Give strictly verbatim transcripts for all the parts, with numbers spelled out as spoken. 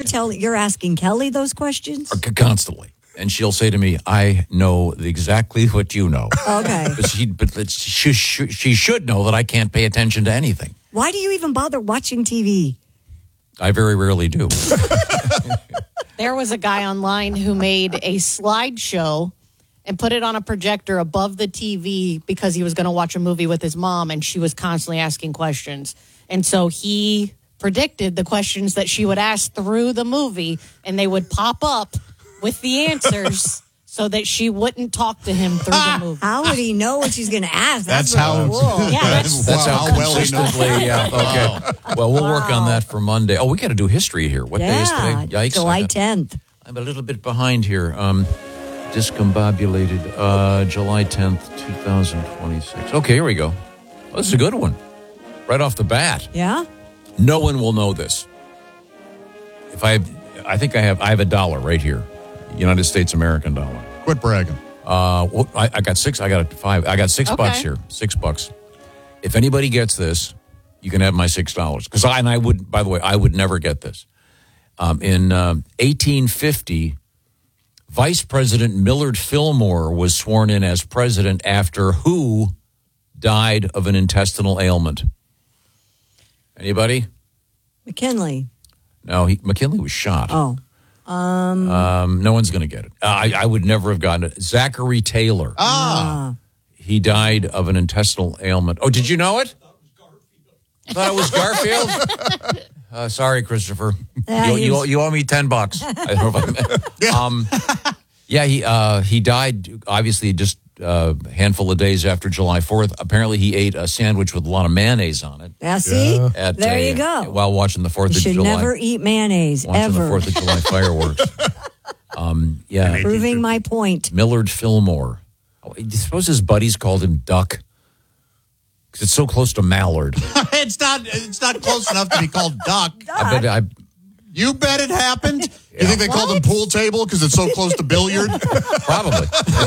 tell you're asking Kelly those questions? Constantly. And she'll say to me, I know exactly what you know. Okay. But, she, but she, she should know that I can't pay attention to anything. Why do you even bother watching T V? I very rarely do. There was a guy online who made a slideshow and put it on a projector above the T V because he was going to watch a movie with his mom, and she was constantly asking questions. And so he predicted the questions that she would ask through the movie, and they would pop up with the answers so that she wouldn't talk to him through the movie. How would he know what she's going to ask? That's, That's, how. really cool. Yeah, that's, That's wow, how, how well he consistently. knows. Yeah, okay. Well, we'll work on that for Monday. Oh, we got to do history here. What day is Yeah, today? Yikes. July I got- tenth. I'm a little bit behind here. Um, discombobulated. Uh, July tenth, twenty twenty-six. Okay, here we go. Well, this is a good one. Right off the bat. Yeah? No one will know this. If I, I think I have, I have a dollar right here, United States American dollar. Quit bragging. Uh, well, I, I got six. I got a five. I got six Okay. bucks here. Six bucks. If anybody gets this, you can have my six dollars. Because I and I would. By the way, I would never get this. Um, in um, eighteen fifty, Vice President Millard Fillmore was sworn in as president after who died of an intestinal ailment? Anybody? McKinley. No, he, McKinley was shot. Oh. Um, Um, no one's going to get it. I, I would never have gotten it. Zachary Taylor. Ah. He died of an intestinal ailment. Oh, did you know it? I thought it was Garfield. uh, sorry, Christopher. Yeah, you, he you, was- you owe me ten bucks. I don't know if I um, yeah, he uh, he died obviously just uh, a handful of days after July fourth. Apparently, he ate a sandwich with a lot of mayonnaise on it. yeah, see? At, there uh, you go. While watching the Fourth You of should July. never eat mayonnaise, watching ever. the Fourth of July fireworks. um, yeah, Proving my point. Millard Fillmore. Oh, I suppose his buddies called him Duck because it's so close to Mallard. it's not. It's not close enough to be called duck. I bet I. You bet it happened. You think they called him pool table because it's so close to billiard? Probably.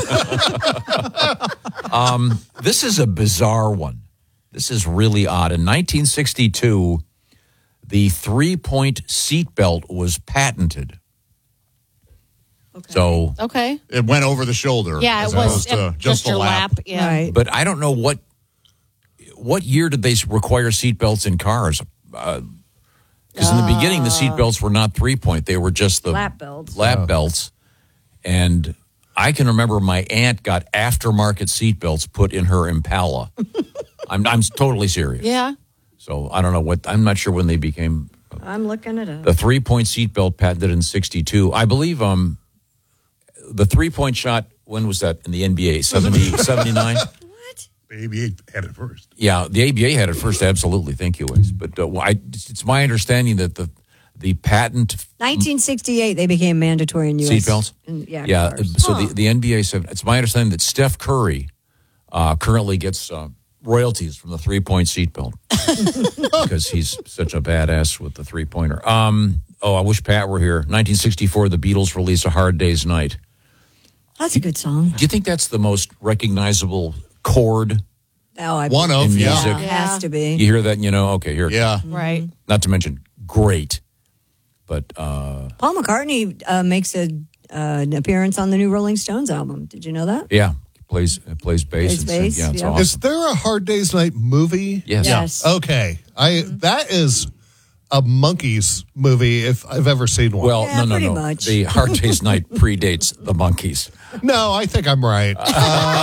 um, this is a bizarre one. This is really odd. In nineteen sixty-two, the three-point seatbelt was patented. Okay. So, okay. It went over the shoulder. Yeah, as it was opposed to uh, just, your the lap. Yeah. Right. but I don't know what what year did they require seatbelts in cars? Because in the beginning, the seatbelts were not three-point; they were just the Lap belts. lap Oh. belts. And I can remember my aunt got aftermarket seatbelts put in her Impala. I'm I'm totally serious. Yeah. So I don't know what I'm not sure when they became I'm looking it up. the three-point seatbelt patented in sixty-two. I believe um the three-point shot. When was that in the N B A? seventy, seventy-nine? What? The A B A had it first. Yeah, the A B A had it first. Absolutely, thank you, Waze. But uh, I, it's my understanding that the the patent nineteen sixty-eight, they became mandatory in U S seatbelts. in- Yeah. Yeah. cars. So the, the N B A said it's my understanding that Steph Curry uh, currently gets uh, royalties from the three point seatbelt because he's such a badass with the three pointer. Um, oh, I wish Pat were here. nineteen sixty-four, the Beatles release A Hard Day's Night. That's a good song. Do you think that's the most recognizable chord Oh, I One of, in yeah. music? It has to be. You hear that and you know, okay, here. it Yeah. Right. Not to mention great, but uh, Paul McCartney uh, makes a uh, an appearance on the new Rolling Stones album. Did you know that? yeah, plays plays bass. Plays and bass, sings. Yeah, it's yeah. awesome. Is there a Hard Day's Night movie? Yes. Yes. Okay. I that is a Monkees movie if I've ever seen one. Well, Yeah, no, no, pretty no. much. The Hard Day's Night predates the Monkees. no, I think I'm right. Um,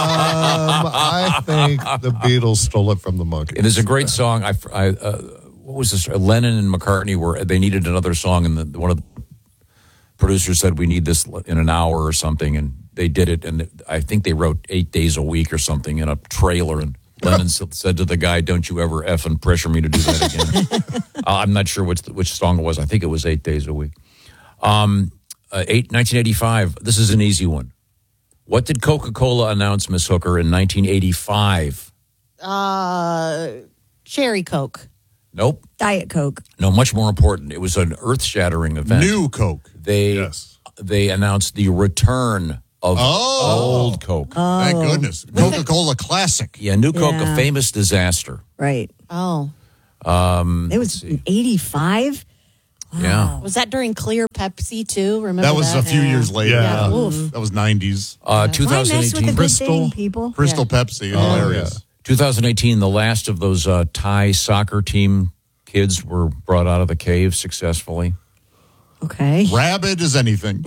I think the Beatles stole it from the Monkees. It is a great song. I, I uh, what was this? Lennon and McCartney were they needed another song, and the, one of the producers said we need this in an hour or something, and they did it. And I think they wrote eight days a week or something in a trailer. And Lennon s- said to the guy, "Don't you ever effing pressure me to do that again." uh, I'm not sure which which song it was. I think it was eight days a week. Um, uh, eight, nineteen eighty-five. This is an easy one. What did Coca-Cola announce, Miss Hooker, in nineteen eighty-five? Uh, Cherry Coke. Nope. Diet Coke. No, much more important. It was an earth-shattering event. New Coke. They Yes. they announced the return of Oh. old Coke. Thank goodness. Coca-Cola Classic. yeah, New Coke, Yeah. a famous disaster. Right. Oh. Um, It was eighty-five. Yeah. Was that during Clear Pepsi too? Remember That was that? a few years later. Yeah. Yeah. Oof. That was nineties. Uh, Why mess with a twenty eighteen. good Crystal. thing, people? Crystal Pepsi. Oh, Hilarious. twenty eighteen, the last of those uh, Thai soccer team kids were brought out of the cave successfully. Okay. Rabid as anything.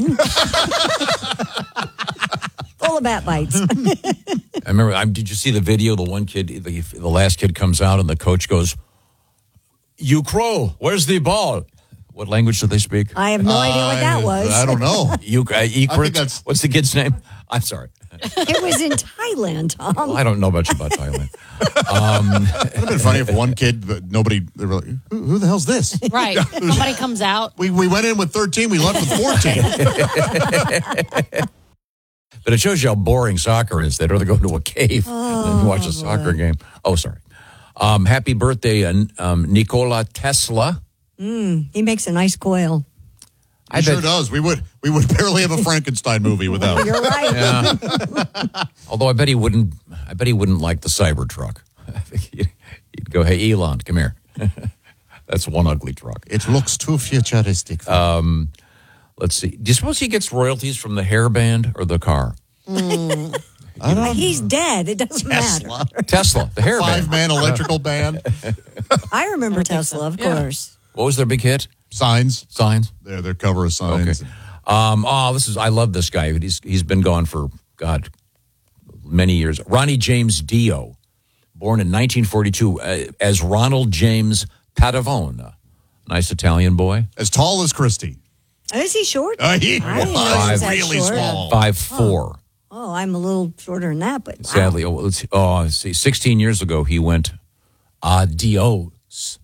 Full of bat bites. I remember, I, did you see the video? The one kid, the, the last kid comes out and the coach goes, "You crow, where's the ball?" What language do they speak? I have no idea what that I- was. I don't know. You, uh, Ikrit, that's- what's the kid's name? I'm sorry. It was in Thailand, Tom. Well, I don't know much about Thailand. It would have been funny if one kid, but nobody, they were like, who, who the hell's this? Right. Somebody comes out. We, we went in with thirteen, we left with fourteen. But it shows you how boring soccer is. They'd rather go to a cave than watch a soccer game. Oh, sorry. Um, happy birthday, uh, um, Nikola Tesla. He makes a nice coil. I He sure bet, does. We would we would barely have a Frankenstein movie without. You're right. yeah. Although I bet he wouldn't. I bet he wouldn't like the Cybertruck. I think he'd, he'd go, "Hey, Elon, come here." That's one ugly truck. It looks too futuristic. Let's see. Do you suppose he gets royalties from the hairband or the car? He's dead. It doesn't Tesla. matter. Tesla, the hairband. Five man electrical band. I remember Tesla, of Yeah. course. What was their big hit? Signs. Signs. They're their cover of Okay. signs. Um, oh, this is. I love this guy. He's he's been gone for God many years. Ronnie James Dio, born in nineteen forty-two uh, as Ronald James Padavone, nice Italian boy. As tall as Christy. Is he short? Uh, he I didn't know he was was that really short. small. Five four. Oh, I'm a little shorter than that, but wow. Sadly, oh, let's see. Oh, let's see. Sixteen years ago, he went adios.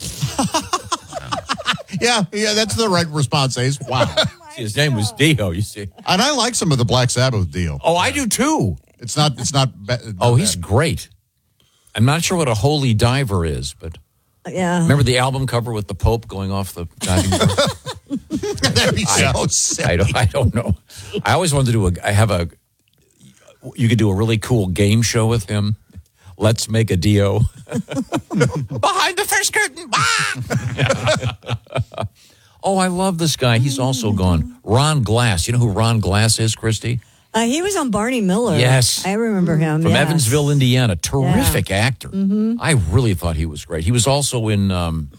Yeah, yeah, that's the right response, Ace. Wow. See, his name was Dio. You see. And I like some of the Black Sabbath deal. Oh, I do too. It's not. It's not. Ba- not Oh, he's bad. great. I'm not sure what a holy diver is, but Yeah. remember the album cover with the Pope going off the diving board? That'd be so silly. I don't. I don't know. I always wanted to do a. I have a. You could do a really cool game show with him. Let's make a Dio. Behind the first curtain. Ah! Oh, I love this guy. He's also gone. Ron Glass. You know who Ron Glass is, Christy? Uh, he was on Barney Miller. Yes. I remember him. From yes. Evansville, Indiana. Terrific actor. I really thought he was great. He was also in um,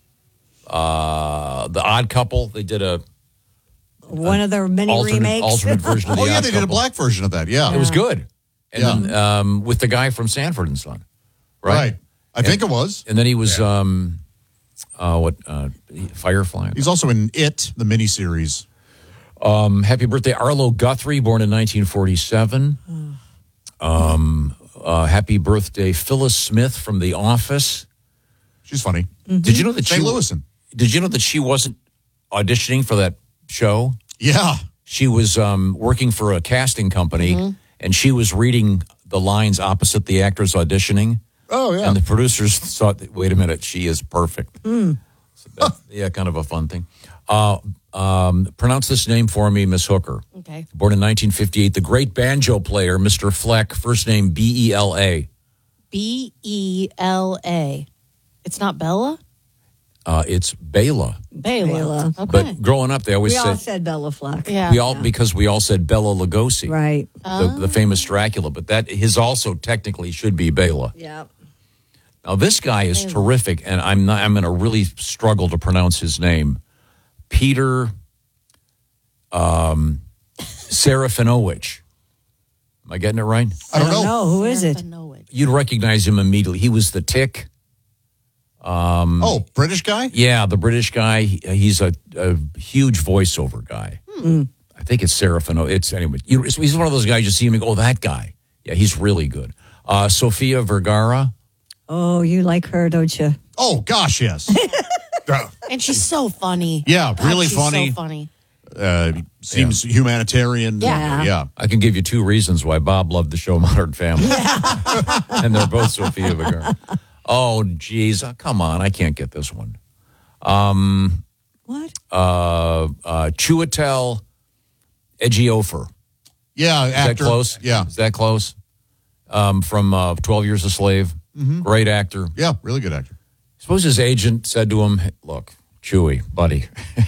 uh, The Odd Couple. They did a One of their many alternate, remakes. alternate version of The Oh yeah, Odd they did a Couple. black version of that. Yeah, It was good. And Yeah. then um, with the guy from Sanford and Son. Right? right. I think it was. And then he was, um, uh, what, uh, Firefly. He's also in It, the miniseries. Um, happy birthday, Arlo Guthrie, born in nineteen forty-seven. Um, uh, happy birthday, Phyllis Smith from The Office. She's funny. Did you know that she Saint Louisan. Did you know that she wasn't auditioning for that show? Yeah. She was um, working for a casting company, and she was reading the lines opposite the actors auditioning. Oh yeah. And the producers thought, wait a minute, she is perfect. So that- yeah, kind of a fun thing. Uh, um, pronounce this name for me, Miss Hooker. Okay. Born in nineteen fifty-eight, the great banjo player, Mister Fleck, first name B E L A. B E L A. It's not Bella? Uh, it's Bela. Bela. Bela. Okay. But growing up, they always We all said, said Bella Fleck. yeah. we all, because we all said Bela Lugosi. Right. The, the famous Dracula, but that his also technically should be Bela. Yeah. Now this guy is terrific, and I'm not. I'm going to really struggle to pronounce his name. Peter, um, Serafinowicz. Am I getting it right? I don't know. Who is it? Serafinowicz. You'd recognize him immediately. He was the Tick. Oh, British guy? Yeah, the British guy. He- He's a, a huge voiceover guy. I think it's Serafino. It's anyway. You, he's one of those guys you see him and go, oh, that guy. Yeah, he's really good. Uh, Sofia Vergara. Oh, you like her, don't you? Oh gosh, yes. Uh, And she's so funny. Yeah, God, really she's funny. so funny. uh, seems humanitarian. Yeah. Yeah. I can give you two reasons why Bob loved the show Modern Family. And they're both Sofia Vergara. Oh, geez. Oh, come on. I can't get this one. What? Uh, uh, Chiwetel Ejiofor. Yeah, Is actor. that close? Yeah. Is that close? Um, from uh, twelve Years a Slave. Great actor. Yeah, really good actor. Suppose his agent said to him, hey, look, Chewy, buddy.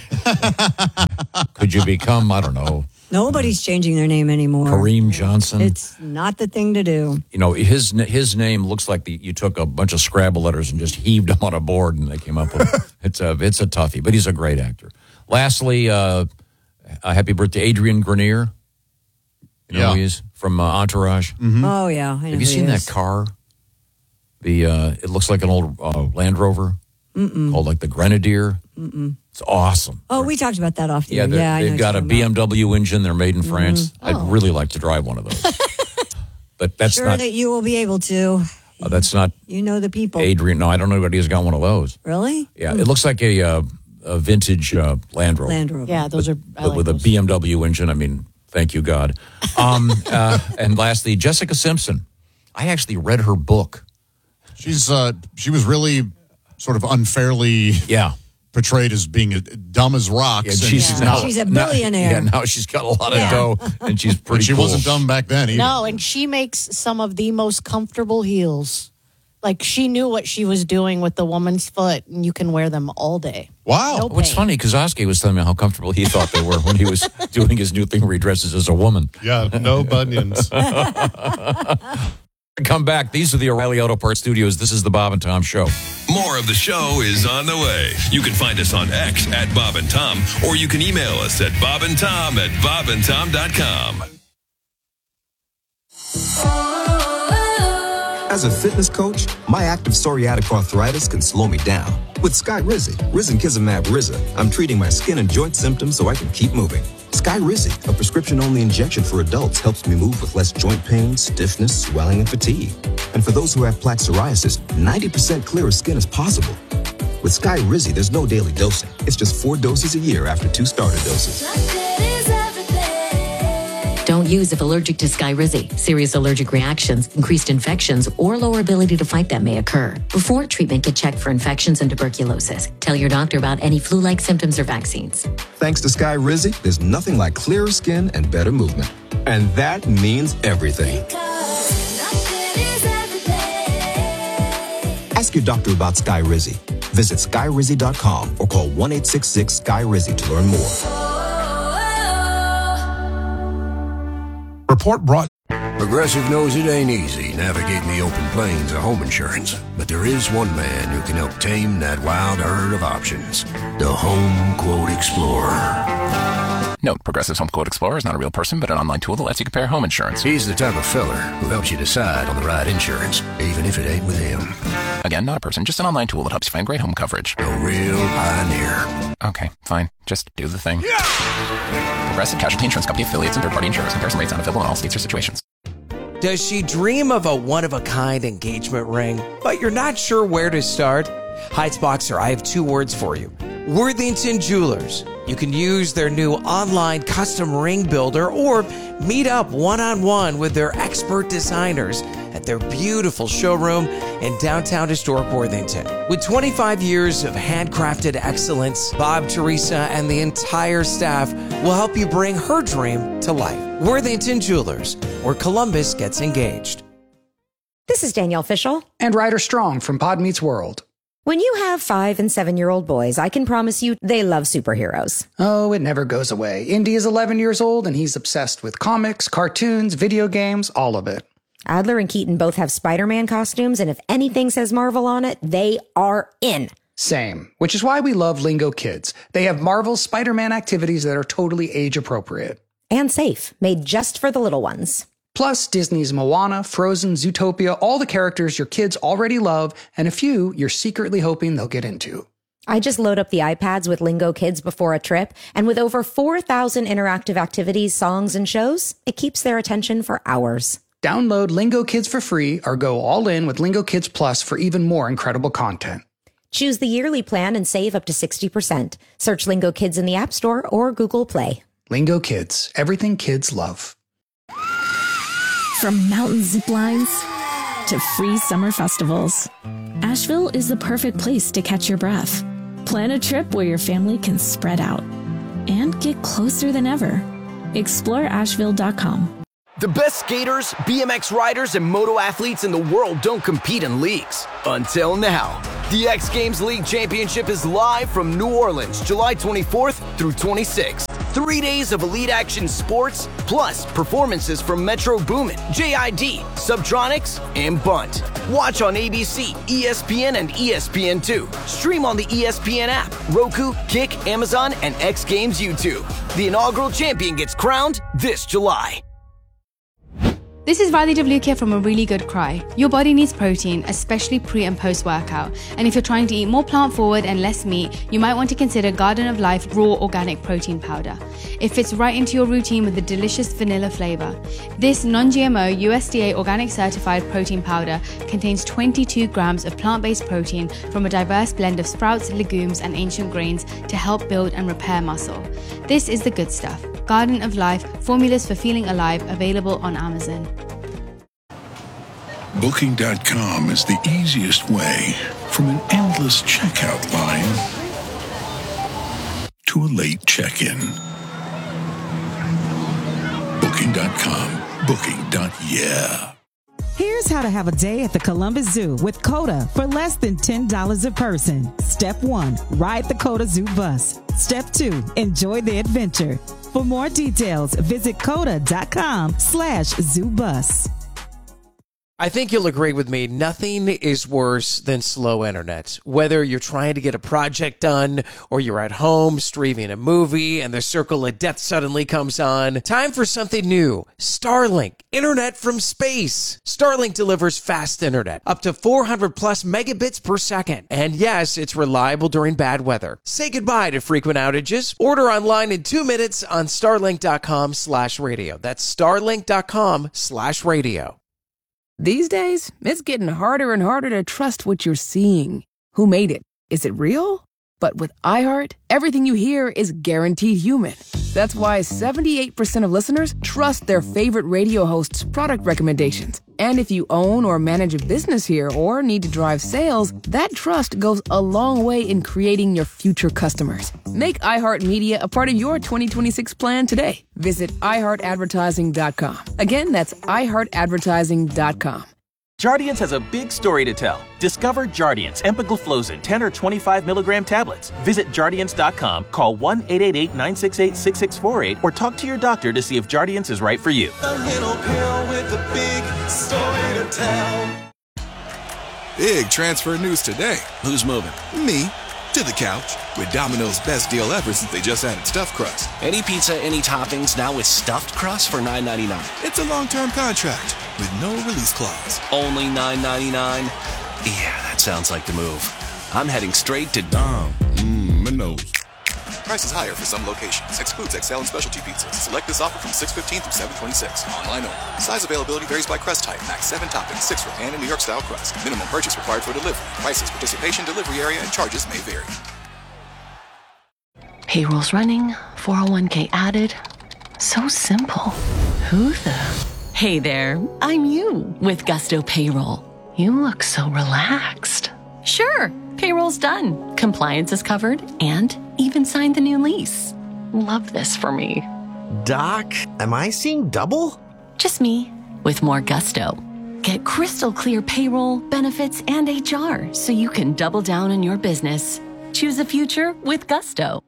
Could you become, I don't know, Nobody's changing their name anymore. Kareem Johnson? It's not the thing to do. You know, his his name looks like the, you took a bunch of Scrabble letters and just heaved them on a board and they came up with it. It's a, it's a toughie, but he's a great actor. Lastly, uh, uh, happy birthday, Adrian Grenier. You know Yeah. who he is? From uh, Entourage. Mm-hmm. Oh, yeah. I know Have you who seen he that is. car? The uh, It looks like an old uh, Land Rover Mm-mm. called like the Grenadier. Mm-mm. It's awesome. Oh, we talked about that off the Yeah, air. they're- Yeah, I know they've what got a you're B talking M W engine. They're made in France. Oh. I'd really like to drive one of those. But that's Sure not that you will be able to. uh, that's not You know the people. Adrian. No, I don't know anybody who's got one of those. Really? Yeah, it looks like a uh, a vintage uh, Land Rover. Land Rover. Yeah, those are I But like with those. a B M W engine. I mean, thank you, God. Um, uh, and lastly, Jessica Simpson. I actually read her book. She's uh, she was really sort of unfairly Yeah. portrayed as being a, dumb as rocks. Yeah, and she's Yeah. now She's a now- billionaire. yeah, now she's got a lot of Yeah. dough, and she's but pretty. she cool. wasn't dumb back then either. No, and she makes some of the most comfortable heels. Like she knew what she was doing with the woman's foot, and you can wear them all day. Wow. No Well, it's pain. funny because Oski was telling me how comfortable he thought they were when he was doing his new thing where he dresses as a woman. Yeah, no bunions. Come back. These are the O'Reilly Auto Parts Studios. This is the Bob and Tom Show. More of the show is on the way. You can find us on X at Bob and Tom, or you can email us at bobandtom at bobandtom.com. As a fitness coach, my active psoriatic arthritis can slow me down. With Skyrizi, Risankizumab Riza, I'm treating my skin and joint symptoms so I can keep moving. Skyrizi, a prescription-only injection for adults, helps me move with less joint pain, stiffness, swelling, and fatigue. And for those who have plaque psoriasis, ninety percent clearer skin is possible. With Skyrizi, there's no daily dosing. It's just four doses a year after two starter doses. Don't use if allergic to Skyrizi. Serious allergic reactions, increased infections, or lower ability to fight them may occur. Before treatment, get checked for infections and tuberculosis. Tell your doctor about any flu-like symptoms or vaccines. Thanks to Skyrizi, there's nothing like clearer skin and better movement. And that means everything. Ask your doctor about Skyrizi. Visit skyrizi dot com or call one eight six six Sky Rizzy to learn more. Report brought. Progressive knows it ain't easy navigating the open plains of home insurance, but there is one man who can help tame that wild herd of options. The Home Quote Explorer. Note, Progressive's Home Quote Explorer is not a real person, but an online tool that lets you compare home insurance. He's the type of feller who helps you decide on the right insurance, even if it ain't with him. Again, not a person, just an online tool that helps you find great home coverage. A real pioneer. Okay, fine. Just do the thing. Progressive Casualty Insurance Company affiliates and third-party insurers. Comparison rates not available in all states or situations. Does she dream of a one-of-a-kind engagement ring, but you're not sure where to start? Heights Boxer, I have two words for you. Worthington Jewelers. You can use their new online custom ring builder or meet up one-on-one with their expert designers at their beautiful showroom in downtown historic Worthington. With twenty-five years of handcrafted excellence, Bob, Teresa, and the entire staff will help you bring her dream to life. Worthington Jewelers, where Columbus gets engaged. This is Danielle Fishel. And Ryder Strong from Pod Meets World. When you have five and seven-year-old boys, I can promise you they love superheroes. Oh, it never goes away. Indy is eleven years old, and he's obsessed with comics, cartoons, video games, all of it. Adler and Keaton both have Spider-Man costumes, and if anything says Marvel on it, they are in. Same, which is why we love Lingo Kids. They have Marvel's Spider-Man activities that are totally age-appropriate. And safe, made just for the little ones. Plus, Disney's Moana, Frozen, Zootopia, all the characters your kids already love, and a few you're secretly hoping they'll get into. I just load up the iPads with Lingo Kids before a trip, and with over four thousand interactive activities, songs, and shows, it keeps their attention for hours. Download Lingo Kids for free or go all in with Lingo Kids Plus for even more incredible content. Choose the yearly plan and save up to sixty percent. Search Lingo Kids in the App Store or Google Play. Lingo Kids, everything kids love. From mountain zip lines to free summer festivals, Asheville is the perfect place to catch your breath. Plan a trip where your family can spread out and get closer than ever. explore asheville dot com. The best skaters, B M X riders, and moto athletes in the world don't compete in leagues. Until now. The X Games League Championship is live from New Orleans, July twenty-fourth through twenty-sixth. Three days of elite action sports, plus performances from Metro Boomin, J I D, Subtronics, and Bunt. Watch on A B C, E S P N, and E S P N two. Stream on the E S P N app, Roku, Kick, Amazon, and X Games YouTube. The inaugural champion gets crowned this July. This is Riley DeVluke from A Really Good Cry. Your body needs protein, especially pre and post workout. And if you're trying to eat more plant forward and less meat, you might want to consider Garden of Life Raw Organic Protein Powder. It fits right into your routine with a delicious vanilla flavor. This non-G M O U S D A organic certified protein powder contains twenty-two grams of plant-based protein from a diverse blend of sprouts, legumes, and ancient grains to help build and repair muscle. This is the good stuff. Garden of Life, formulas for feeling alive, available on Amazon. Booking dot com is the easiest way from an endless checkout line to a late check-in. Booking dot com. Booking. Yeah. Here's how to have a day at the Columbus Zoo with CODA for less than ten dollars a person. Step one, ride the CODA Zoo bus. Step two, enjoy the adventure. For more details, visit coda.com slash zoo bus. I think you'll agree with me. Nothing is worse than slow internet. Whether you're trying to get a project done or you're at home streaming a movie and the circle of death suddenly comes on. Time for something new. Starlink. Internet from space. Starlink delivers fast internet. Up to four hundred plus megabits per second. And yes, it's reliable during bad weather. Say goodbye to frequent outages. Order online in two minutes on starlink.com slash radio. That's starlink.com slash radio. These days, it's getting harder and harder to trust what you're seeing. Who made it? Is it real? But with iHeart, everything you hear is guaranteed human. That's why seventy-eight percent of listeners trust their favorite radio hosts' product recommendations. And if you own or manage a business here or need to drive sales, that trust goes a long way in creating your future customers. Make iHeartMedia a part of your twenty twenty-six plan today. Visit i heart advertising dot com. Again, that's i heart advertising dot com. Jardiance has a big story to tell. Discover Jardiance empagliflozin ten or twenty-five milligram tablets. Visit Jardiance dot com, call one eight eight eight, nine six eight, six six four eight, or talk to your doctor to see if Jardiance is right for you. A little pill with a big story to tell. Big transfer news today. Who's moving? Me. To the couch. With Domino's best deal ever since they just added stuffed crust. Any pizza, any toppings, now with stuffed crust for nine ninety-nine. It's a long-term contract with no release clause. Only nine ninety-nine? Yeah, that sounds like the move. I'm heading straight to Dom. Mmm, Prices higher for some locations. Excludes X L and specialty pizzas. Select this offer from six fifteen through seven twenty-six. Online only. Size availability varies by crust type. Max seven toppings, six for pan and New York style crust. Minimum purchase required for delivery. Prices, participation, delivery area, and charges may vary. Payroll's running, four oh one k added. So simple. Who the? Hey there, I'm you with Gusto Payroll. You look so relaxed. Sure, payroll's done. Compliance is covered and even signed the new lease. Love this for me. Doc, am I seeing double? Just me with more Gusto. Get crystal clear payroll, benefits, and H R so you can double down on your business. Choose a future with Gusto.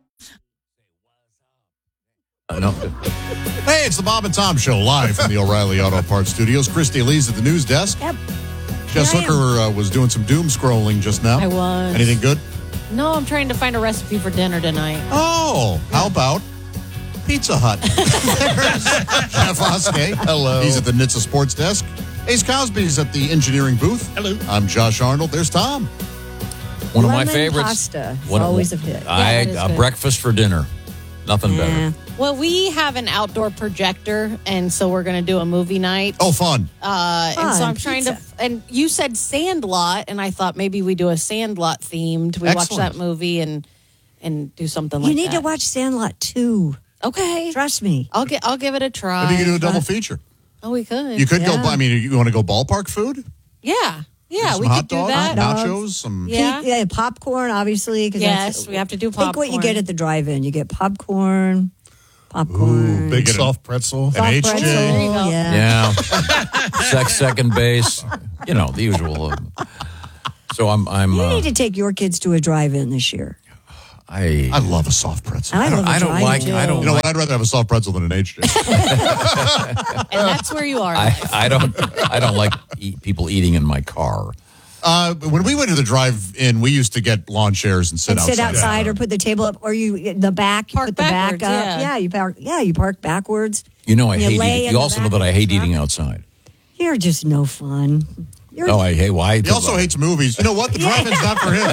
I know. Hey, it's the Bob and Tom Show live from the O'Reilly Auto Parts Studios. Christy Lee's at the news desk. Yep. Jess Here I Hooker uh, was doing some doom scrolling just now. I was. Anything good? No, I'm trying to find a recipe for dinner tonight. Oh, how about Pizza Hut? Jeff Oskey. Hello. He's at the N H T S A Sports Desk. Ace Cosby's at the engineering booth. Hello. I'm Josh Arnold. There's Tom. One of Lemon my favorites. Pasta. It's One, always a hit. I, Yeah, that is a good. breakfast for dinner. Nothing better. Well, we have an outdoor projector, and so we're going to do a movie night. Oh, fun. Uh, and so Fun. I'm trying Pizza. to, and you said Sandlot, and I thought maybe we do a Sandlot themed. We watch Excellent. that movie and and do something You like need that. to watch Sandlot too. Okay. Trust me. I'll get. I'll give it a try. Maybe you can do a double feature. Oh, we could. You could yeah. go, I mean, you want to go ballpark food? Yeah. Yeah, Some we hot could do dogs, that. nachos, some. Yeah. Pe- yeah, popcorn, obviously. 'cause Yes, that's- we have to do Think what you popcorn. get at the drive-in. You get popcorn, popcorn. Ooh, big Get a- soft pretzel. soft H J. pretzel, There you go. Yeah. Yeah. Sex second base. You know, the usual. Uh, So I'm. I'm. You Uh, need to take your kids to a drive-in this year. I. I love a soft pretzel. I, I don't. love a I don't drive-in, like. too. I don't. You know like, what? I'd rather have a soft pretzel than an H J. And that's where you are. I, I don't. I don't like eat, people eating in my car. Uh, when we went to the drive-in, we used to get lawn chairs and sit And outside. sit outside or put the table up, or you the back. You Park put the back up. backwards, yeah. Yeah, you park. Yeah, you park backwards. You know, I You hate lay eating. in You the also know back that I of the hate truck. eating outside. You're just no fun. You're, No, I hate. Why? He also hates movies. You know what? The drive-in's not for him.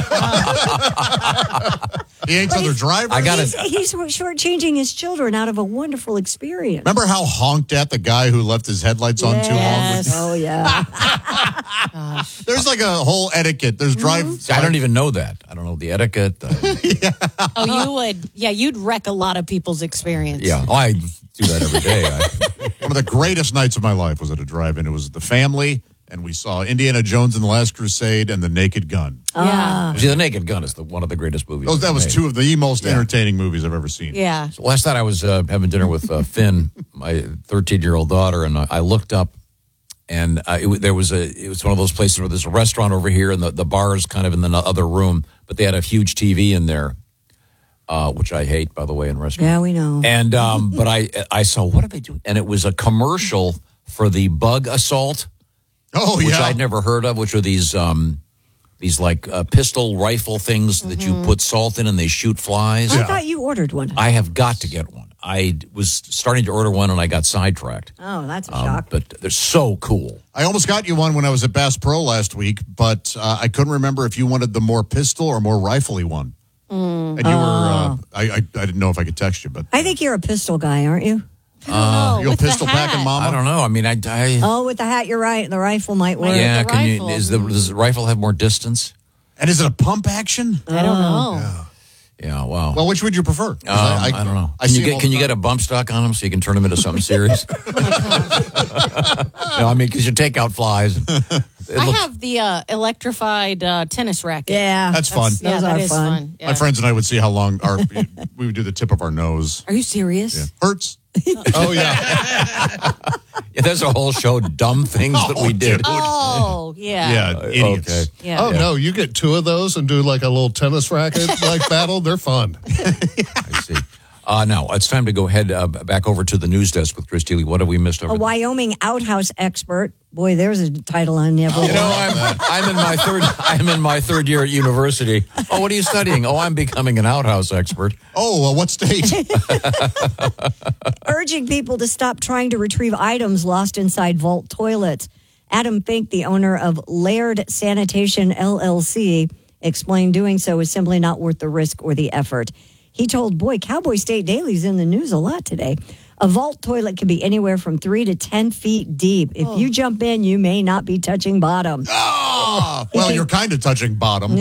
He hates other drivers. I gotta. he's, he's shortchanging his children out of a wonderful experience. Remember how honked at the guy who left his headlights on too long? Yes. Oh yeah. There's like a whole etiquette. There's drive. I don't even know that. I don't know the etiquette. Uh, Oh, you would. Yeah, you'd wreck a lot of people's experience. yeah, oh, I do that every day. I, One of the greatest nights of my life was at a drive-in. It was the family, and we saw Indiana Jones and the Last Crusade and The Naked Gun. Yeah. see, The Naked Gun is the, one of the greatest movies. Those, that was made. two of the most Yeah. entertaining movies I've ever seen. Yeah. So last night I was uh, having dinner with uh, Finn, my thirteen-year-old daughter, and I, I looked up, and uh, it, wa- there was a. It was one of those places where there's a restaurant over here, and the, the bar is kind of in the other room, but they had a huge T V in there, uh, which I hate, by the way, in restaurants. Yeah, we know. And um, but I I saw, what are they doing? And it was a commercial for the bug assault. Oh, which yeah. I'd never heard of, which are these um, these like uh, pistol rifle things that you put salt in and they shoot flies. I thought you ordered one. I have got to get one. I was starting to order one and I got sidetracked. Oh, that's a Um, shock. but they're so cool. I almost got you one when I was at Bass Pro last week, but uh, I couldn't remember if you wanted the more pistol or more rifle-y one. Mm. And you were, uh, Oh. I, I, I didn't know if I could text you, but I think you're a pistol guy, aren't you? Uh, you a pistol packing mama? I don't know. I mean, I, I Oh, with the hat, you're right. The rifle might work. yeah. Can you? Is the does the rifle have more distance? And is it a pump action? I don't know. Yeah. Wow. Well, which would you prefer? 'Cause Um, I, don't know. I Can see you them get all can the you get a bump stock on them so you can turn them into something serious? no, I mean because you take out flies. And it I looks- have the uh, electrified uh, tennis racket. Yeah. That's fun. Yeah, Those that are is fun. fun. Yeah. My friends and I would see how long our we would do the tip of our nose. Are you serious? Yeah. Hurts. Oh, yeah. yeah, there's a whole show dumb things that we did. Oh, yeah. Yeah, idiots. Okay. Yeah. Oh, no, you get two of those and do like a little tennis racket like battle. They're fun. I see. Uh, now it's time to go head uh, back over to the news desk with Chris Teeley. What have we missed over A there? Wyoming outhouse expert. Boy, there's a title on every You know, I'm, I'm in my third. I'm in my third year at university. Oh, what are you studying? Oh, I'm becoming an outhouse expert. Oh, uh, what state? urging people to stop trying to retrieve items lost inside vault toilets. Adam Fink, the owner of Laird Sanitation L L C, explained doing so is simply not worth the risk or the effort. He told, boy, Cowboy State Daily's in the news a lot today. A vault toilet can be anywhere from three to ten feet deep. If you jump in, you may not be touching bottom. Oh, well, you're kind of touching bottom.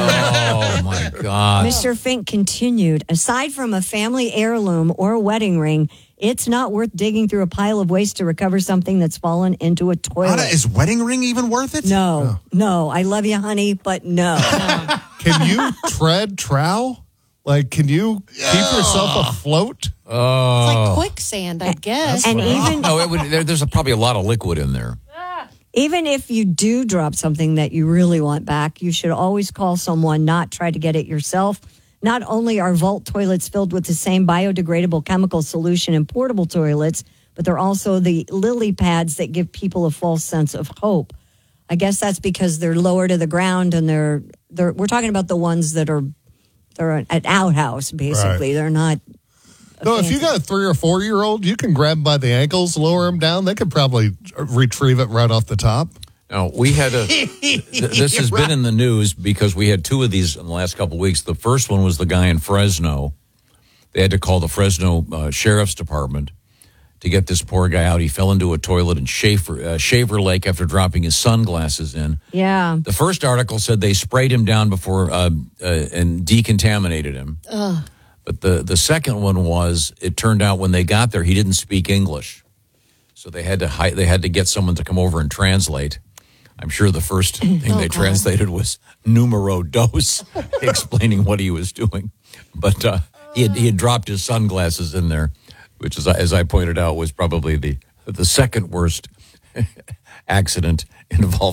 Oh my God. Mister Fink continued, aside from a family heirloom or a wedding ring, it's not worth digging through a pile of waste to recover something that's fallen into a toilet. Anna, is wedding ring even worth it? No, no. I love you, honey, but no. Can you tread trow? Like, can you keep yourself afloat? Oh. It's like quicksand, I guess. And even no, it would, there, there's a, probably a lot of liquid in there. even if you do drop something that you really want back, you should always call someone, not try to get it yourself. Not only are vault toilets filled with the same biodegradable chemical solution in portable toilets, but they're also the lily pads that give people a false sense of hope. I guess that's because they're lower to the ground and they're they're we're talking about the ones that are they're an outhouse basically. Right. They're not No, if you got a three or four year old, you can grab them by the ankles, lower them down. They could probably retrieve it right off the top. No, we had a. th- this has been in the news because we had two of these in the last couple of weeks. The first one was the guy in Fresno. They had to call the Fresno uh, Sheriff's Department to get this poor guy out. He fell into a toilet in Shaver, uh, Shaver Lake after dropping his sunglasses in. Yeah. The first article said they sprayed him down before uh, uh, and decontaminated him. Ugh. But the, the second one was, it turned out when they got there, he didn't speak English. So they had to hi- they had to get someone to come over and translate. I'm sure the first thing Oh, they God. translated was numero dos, explaining what he was doing. But uh, he, had, he had dropped his sunglasses in there, which, is, as I pointed out, was probably the, the second worst accident involving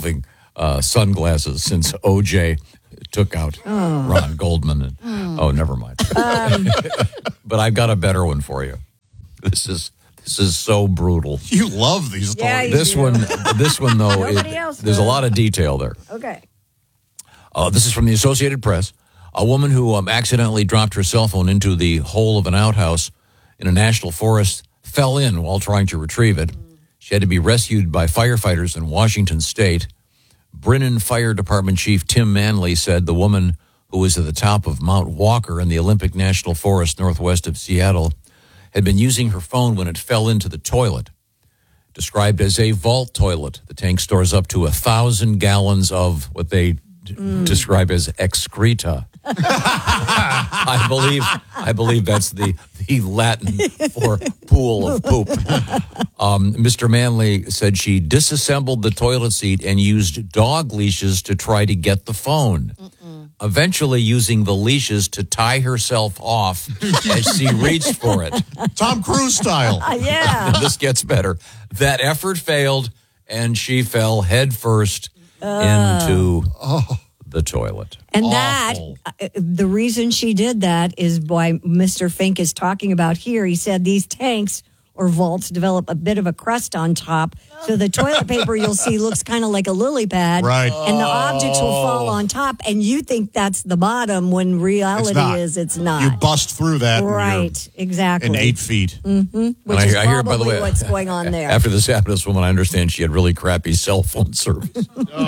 uh, sunglasses since O J took out Oh. Ron Goldman. And, Mm. Oh, never mind. Um, But I've got a better one for you. This is this is so brutal. You love these Yeah, stories. you This do. one, this one though, it- Nobody else there's a does. lot of detail there. Okay. Uh, this is from the Associated Press. A woman who um, accidentally dropped her cell phone into the hole of an outhouse in a national forest fell in while trying to retrieve it. She had to be rescued by firefighters in Washington State. Brennan Fire Department Chief Tim Manley said the woman who was at the top of Mount Walker in the Olympic National Forest northwest of Seattle had been using her phone when it fell into the toilet. Described as a vault toilet, the tank stores up to a thousand gallons of what they d- describe as excreta. I believe I believe that's the, the Latin for pool of poop. Um, Mister Manley said she disassembled the toilet seat and used dog leashes to try to get the phone. Eventually using the leashes to tie herself off as she reached for it. Tom Cruise style. Yeah. This gets better. That effort failed, and she fell headfirst into the toilet. And that, uh, the reason she did that is why Mister Fink is talking about here. He said these tanks or vaults develop a bit of a crust on top. So the toilet paper you'll see looks kind of like a lily pad. Right. And the objects will fall on top. And you think that's the bottom when reality It's not. is it's not. You bust through that. and you're Right. Exactly. In eight feet. Mm-hmm. And Which I- is I hear, by the probably way, what's going on there. After this happened to this woman, I understand she had really crappy cell phone service.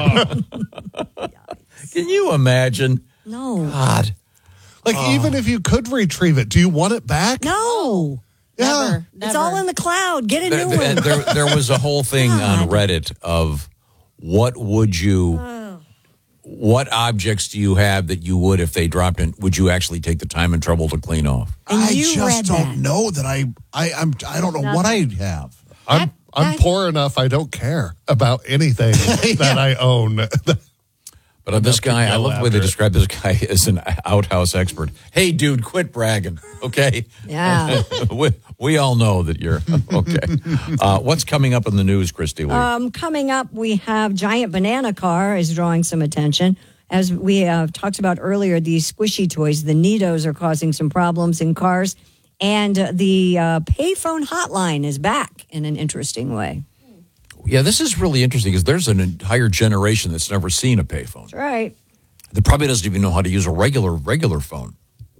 Can you imagine? No. God. Like, even if you could retrieve it, do you want it back? No. Yeah. It's all in the cloud. Get a There, new one. there, there was a whole thing on Reddit of what would you, what objects do you have that you would, if they dropped in, would you actually take the time and trouble to clean off? I you just read don't that. know that I, I, I'm, I don't know what I have. I'm I'm poor enough. I don't care about anything that I own. But uh, this Enough to guy, I go love the way they after it. describe this guy as an outhouse expert. Hey, dude, quit bragging, okay? Yeah. we, we all know that you're okay. Uh, what's coming up in the news, Christy Lee? Um, coming up, we have Giant Banana Car is drawing some attention. As we uh, talked about earlier, these squishy toys, the Nidos, are causing some problems in cars. And uh, the uh, payphone hotline is back in an interesting way. Yeah, this is really interesting because there's an entire generation that's never seen a payphone. That's right. That probably doesn't even know how to use a regular, regular phone.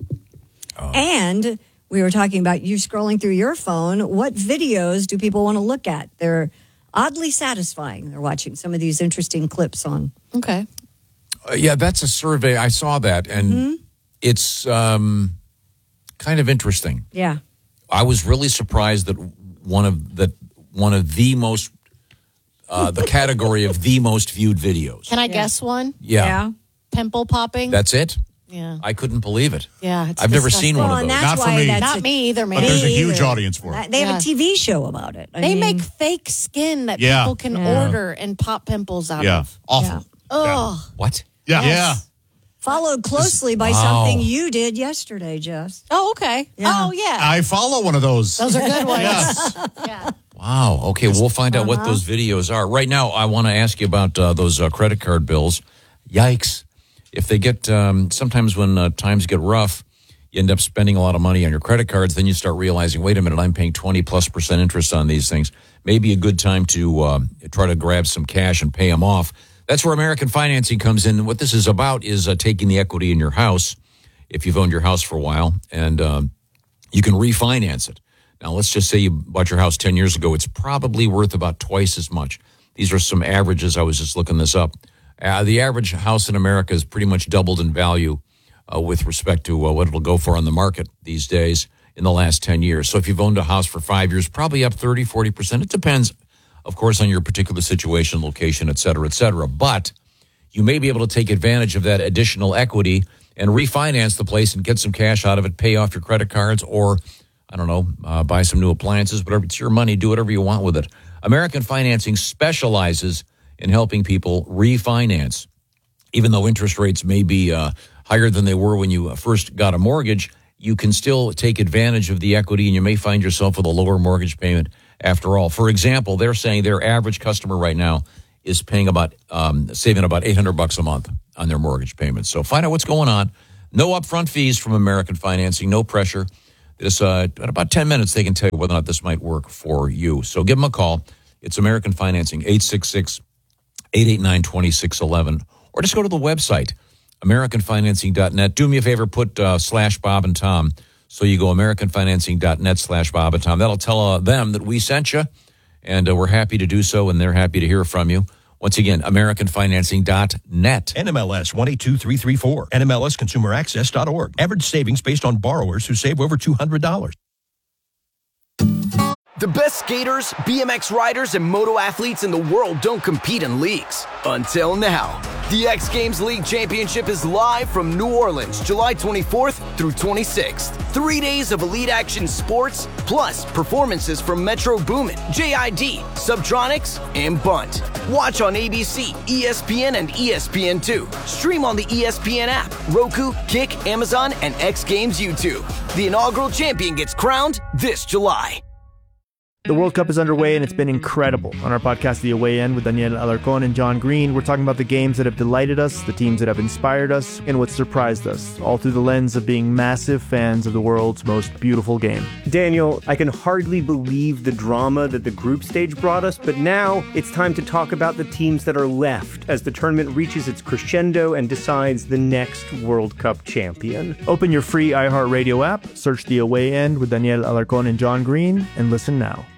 And we were talking about you scrolling through your phone. What videos do people want to look at? They're oddly satisfying. They're watching some of these interesting clips on. Okay. Uh, yeah, that's a survey. I saw that, and Mm-hmm. it's um, kind of interesting. Yeah. I was really surprised that one of that one of the most uh, the category of the most viewed videos. Can I guess one? Yeah. Pimple popping? That's it. yeah. I couldn't believe it. Yeah. It's I've never disgusting. seen one Well, of and those. that's Not for why me. that's Not a- me either, man. But there's a Me huge either. audience for it. They have Yeah. a T V show about it. I They mean, make fake skin that Yeah. people can Yeah. order and pop pimples out Yeah. of. Awful. Oh. What? Yeah. Yes. followed closely by Wow. something you did yesterday, Jess. Oh, okay. Yeah. Oh, yeah. I follow one of those. Those are good ones. Yes. Yeah. Wow. Okay, we'll find out what those videos are. Right now, I want to ask you about uh, those uh, credit card bills. Yikes. If they get, um, sometimes when uh, times get rough, you end up spending a lot of money on your credit cards. Then you start realizing, wait a minute, I'm paying twenty plus percent interest on these things. Maybe a good time to uh, try to grab some cash and pay them off. That's where American Financing comes in. And what this is about is uh, taking the equity in your house, if you've owned your house for a while, and um, you can refinance it. Now, let's just say you bought your house ten years ago. It's probably worth about twice as much. These are some averages. I was just looking this up. Uh, the average house in America has pretty much doubled in value uh, with respect to uh, what it'll go for on the market these days in the last ten years. So if you've owned a house for five years, probably up thirty, forty percent. It depends, of course, on your particular situation, location, et cetera, et cetera. But you may be able to take advantage of that additional equity and refinance the place and get some cash out of it, pay off your credit cards, or, I don't know, uh, buy some new appliances, whatever. It's your money. Do whatever you want with it. American Financing specializes in helping people refinance. Even though interest rates may be uh, higher than they were when you first got a mortgage, you can still take advantage of the equity, and you may find yourself with a lower mortgage payment after all. For example, they're saying their average customer right now is paying about, um, saving about eight hundred bucks a month on their mortgage payments. So find out what's going on. No upfront fees from American Financing, no pressure. This, uh, in about ten minutes, they can tell you whether or not this might work for you. So give them a call. It's American Financing, eight six six, eight eight nine, two six one one. Or just go to the website, american financing dot net. Do me a favor, put uh, slash Bob and Tom. So you go american financing dot net slash Bob and Tom. That'll tell uh, them that we sent you, and uh, we're happy to do so, and they're happy to hear from you. Once again, american financing dot net. N M L S one eight two three three four. N M L S consumer access dot org. Average savings based on borrowers who save over two hundred dollars. The best skaters, B M X riders, and moto athletes in the world don't compete in leagues. Until now. The X Games League Championship is live from New Orleans, July twenty-fourth through twenty-sixth. Three days of elite action sports, plus performances from Metro Boomin, J I D, Subtronics, and Bunt. Watch on A B C, E S P N, and E S P N two. Stream on the E S P N app, Roku, Kick, Amazon, and X Games YouTube. The inaugural champion gets crowned this July. The World Cup is underway, and it's been incredible. On our podcast, The Away End, with Daniel Alarcón and John Green, we're talking about the games that have delighted us, the teams that have inspired us, and what surprised us, all through the lens of being massive fans of the world's most beautiful game. Daniel, I can hardly believe the drama that the group stage brought us, but now it's time to talk about the teams that are left as the tournament reaches its crescendo and decides the next World Cup champion. Open your free iHeartRadio app, search The Away End with Daniel Alarcón and John Green, and listen now.